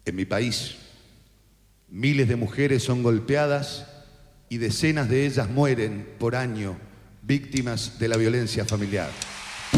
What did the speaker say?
En mi país, miles de mujeres son golpeadas y decenas de ellas mueren por año víctimas de la violencia familiar.